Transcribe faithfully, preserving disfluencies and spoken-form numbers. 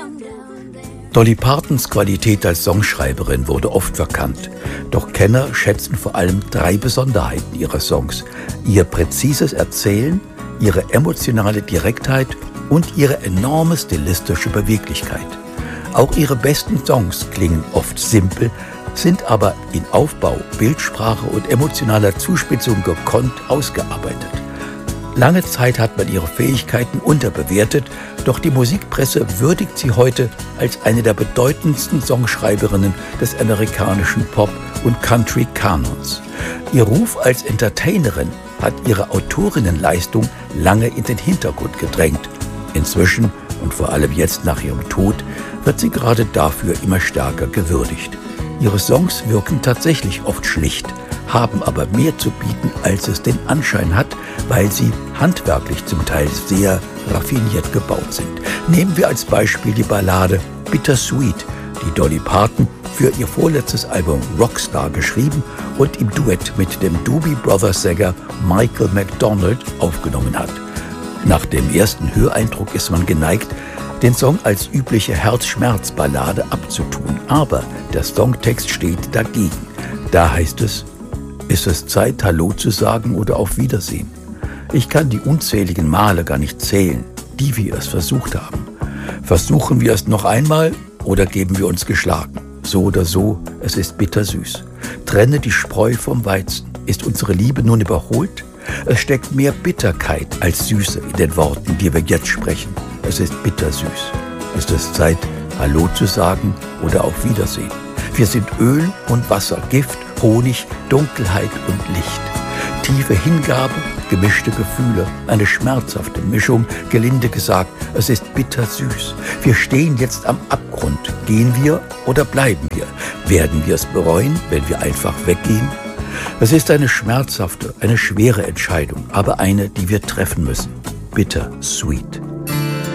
Dolly Partons Qualität als Songschreiberin wurde oft verkannt. Doch Kenner schätzen vor allem drei Besonderheiten ihrer Songs: ihr präzises Erzählen, ihre emotionale Direktheit und ihre enorme stilistische Beweglichkeit. Auch ihre besten Songs klingen oft simpel, sind aber in Aufbau, Bildsprache und emotionaler Zuspitzung gekonnt ausgearbeitet. Lange Zeit hat man ihre Fähigkeiten unterbewertet, doch die Musikpresse würdigt sie heute als eine der bedeutendsten Songschreiberinnen des amerikanischen Pop- und Country-Kanons. Ihr Ruf als Entertainerin hat ihre Autorinnenleistung lange in den Hintergrund gedrängt. Inzwischen, und vor allem jetzt nach ihrem Tod, wird sie gerade dafür immer stärker gewürdigt. Ihre Songs wirken tatsächlich oft schlicht, haben aber mehr zu bieten, als es den Anschein hat, weil sie handwerklich zum Teil sehr raffiniert gebaut sind. Nehmen wir als Beispiel die Ballade Bittersweet, die Dolly Parton für ihr vorletztes Album Rockstar geschrieben und im Duett mit dem Doobie Brothers-Sänger Michael McDonald aufgenommen hat. Nach dem ersten Höreindruck ist man geneigt, den Song als übliche Herzschmerzballade abzutun. Aber der Songtext steht dagegen. Da heißt es: Ist es Zeit, Hallo zu sagen oder auf Wiedersehen? Ich kann die unzähligen Male gar nicht zählen, die wir es versucht haben. Versuchen wir es noch einmal oder geben wir uns geschlagen? So oder so, es ist bittersüß. Trenne die Spreu vom Weizen. Ist unsere Liebe nun überholt? Es steckt mehr Bitterkeit als Süße in den Worten, die wir jetzt sprechen. Es ist bittersüß. Ist es Zeit, Hallo zu sagen oder auf Wiedersehen? Wir sind Öl und Wasser, Gift, Honig, Dunkelheit und Licht. Tiefe Hingabe, gemischte Gefühle, eine schmerzhafte Mischung, gelinde gesagt, es ist bittersüß. Wir stehen jetzt am Abgrund. Gehen wir oder bleiben wir? Werden wir es bereuen, wenn wir einfach weggehen? Es ist eine schmerzhafte, eine schwere Entscheidung, aber eine, die wir treffen müssen. Bittersweet.